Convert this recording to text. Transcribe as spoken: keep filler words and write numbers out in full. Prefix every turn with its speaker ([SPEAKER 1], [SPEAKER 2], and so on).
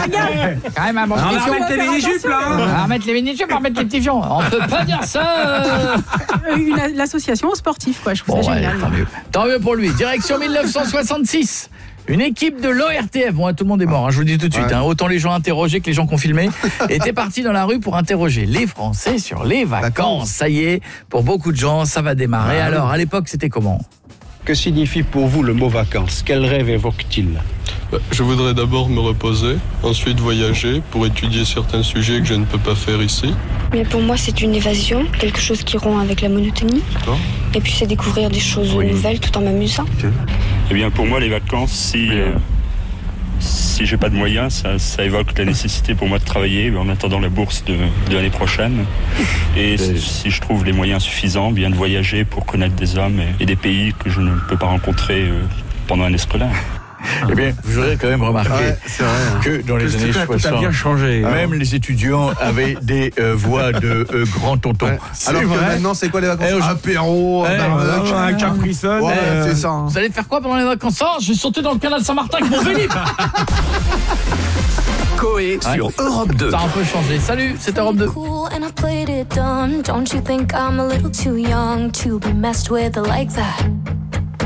[SPEAKER 1] gaffe. Quand même un bon
[SPEAKER 2] On va
[SPEAKER 1] petit fion.
[SPEAKER 2] remettre les mini-jupes là.
[SPEAKER 1] On va remettre les mini-jupes, on va remettre les petits fions. On peut pas dire ça. euh.
[SPEAKER 3] Une- L'association sportive, quoi. Je trouve
[SPEAKER 1] Bon,
[SPEAKER 3] ça
[SPEAKER 1] ouais,
[SPEAKER 3] génial.
[SPEAKER 1] tant mieux. Tant mieux pour lui. Direction mille neuf cent soixante-six. Une équipe de l'O R T F, bon, tout le monde est mort, hein, je vous le dis tout de suite,
[SPEAKER 4] Ouais.
[SPEAKER 1] hein, autant les gens interrogés que les gens qui ont filmé, étaient partis dans la rue pour interroger les Français sur les vacances.
[SPEAKER 4] Vacances.
[SPEAKER 1] Ça y est, pour beaucoup de gens, ça va démarrer. Alors, à l'époque, c'était comment ?
[SPEAKER 5] Que signifie pour vous le mot vacances? Quel rêve évoque-t-il?
[SPEAKER 6] Je voudrais d'abord me reposer, ensuite voyager pour étudier certains sujets que je ne peux pas faire ici.
[SPEAKER 7] Mais pour moi, c'est une évasion, quelque chose qui rompt avec la monotonie.
[SPEAKER 6] D'accord.
[SPEAKER 7] Et puis, c'est découvrir des choses
[SPEAKER 6] Oui.
[SPEAKER 7] nouvelles tout en m'amusant.
[SPEAKER 8] Eh bien, pour moi, les vacances, si, euh, si j'ai pas de moyens, ça, ça évoque la nécessité pour moi de travailler en attendant la bourse de, de l'année prochaine. Et si, si je trouve les moyens suffisants, bien de voyager pour connaître des hommes et, et des pays que je ne peux pas rencontrer euh, pendant un scolaire.
[SPEAKER 1] Eh bien, je voudrais quand même remarquer
[SPEAKER 4] Ouais, c'est vrai. hein.
[SPEAKER 1] que dans les
[SPEAKER 2] Que
[SPEAKER 1] années
[SPEAKER 2] tout a- tout a
[SPEAKER 1] soixante,
[SPEAKER 2] bien changé.
[SPEAKER 1] même les étudiants avaient des euh, voix de euh, grand tonton.
[SPEAKER 4] Ouais. Alors que maintenant, c'est quoi les vacances?
[SPEAKER 1] Eh, aujourd'hui-
[SPEAKER 4] Apéro,
[SPEAKER 1] Eh,
[SPEAKER 4] barbecue.
[SPEAKER 2] Un Capri-Sun.
[SPEAKER 4] Ouais,
[SPEAKER 2] euh,
[SPEAKER 4] c'est ça. hein.
[SPEAKER 1] Vous allez faire quoi pendant les vacances? Ah, je vais sauter dans le canal Saint-Martin avec mon Philippe.
[SPEAKER 9] Coé sur Europe deux.
[SPEAKER 1] Ça a un peu changé. Salut, c'est Europe deux.
[SPEAKER 10] Cool and I played it dumb. Don't you think I'm a little too young to be messed with like that?